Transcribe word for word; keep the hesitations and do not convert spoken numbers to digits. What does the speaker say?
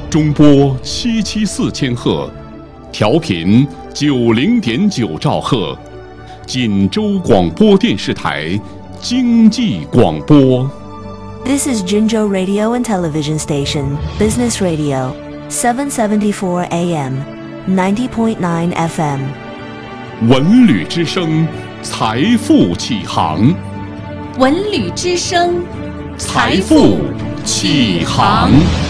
中波七七四千赫，调频九零点九兆赫，锦州广播电视台经济广播。 This is Jinzhou Radio and Television Station, Business Radio, seven seventy-four A M, ninety point nine F M. 文旅之声，财富起航。 文旅之声， 财富起航。